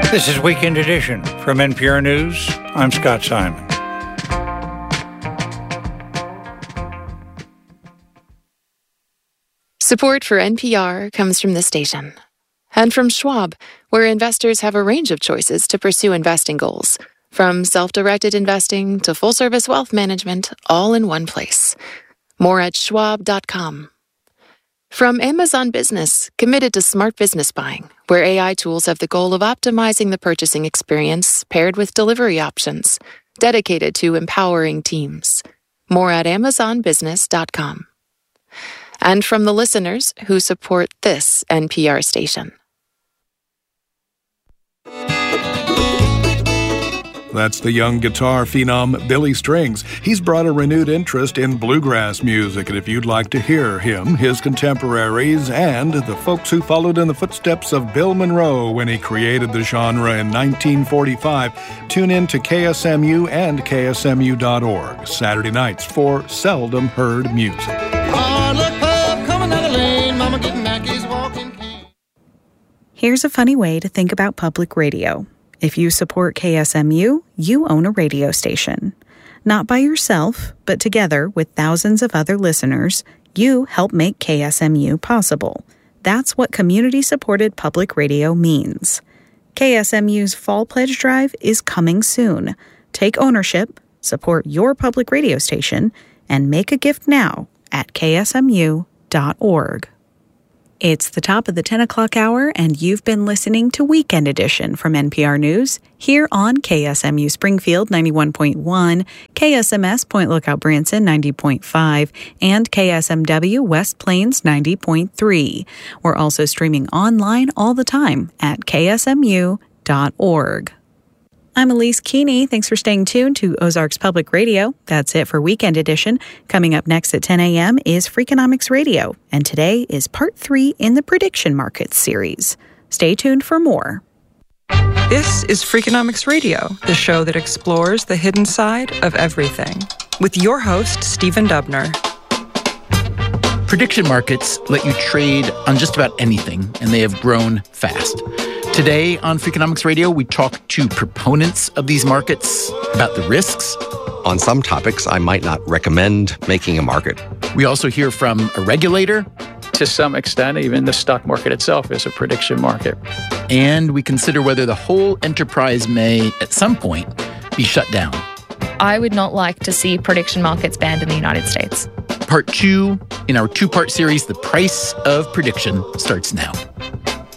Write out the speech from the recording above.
This is Weekend Edition from NPR News. I'm Scott Simon. Support for NPR comes from this station and from Schwab, where investors have a range of choices to pursue investing goals, from self-directed investing to full-service wealth management, all in one place. More at schwab.com. From Amazon Business, committed to smart business buying, where AI tools have the goal of optimizing the purchasing experience paired with delivery options, dedicated to empowering teams. More at amazonbusiness.com. And from the listeners who support this NPR station. That's the young guitar phenom Billy Strings. He's brought a renewed interest in bluegrass music, and if you'd like to hear him, his contemporaries, and the folks who followed in the footsteps of Bill Monroe when he created the genre in 1945, tune in to KSMU and KSMU.org, Saturday nights for Seldom Heard Music. Here's a funny way to think about public radio. If you support KSMU, you own a radio station. Not by yourself, but together with thousands of other listeners, you help make KSMU possible. That's what community-supported public radio means. KSMU's Fall Pledge Drive is coming soon. Take ownership, support your public radio station, and make a gift now at ksmu.org. It's the top of the 10 o'clock hour, and you've been listening to Weekend Edition from NPR News here on KSMU Springfield 91.1, KSMS Point Lookout Branson 90.5, and KSMW West Plains 90.3. We're also streaming online all the time at ksmu.org. I'm Elise Keeney. Thanks for staying tuned to Ozarks Public Radio. That's it for Weekend Edition. Coming up next at 10 a.m. is Freakonomics Radio, and today is part 3 in the Prediction Markets series. Stay tuned for more. This is Freakonomics Radio, the show that explores the hidden side of everything, with your host, Stephen Dubner. Prediction markets let you trade on just about anything, and they have grown fast. Today on Freakonomics Radio, we talk to proponents of these markets about the risks. On some topics, I might not recommend making a market. We also hear from a regulator. To some extent, even the stock market itself is a prediction market. And we consider whether the whole enterprise may, at some point, be shut down. I would not like to see prediction markets banned in the United States. Part 2 in our 2-part series, The Price of Prediction, starts now.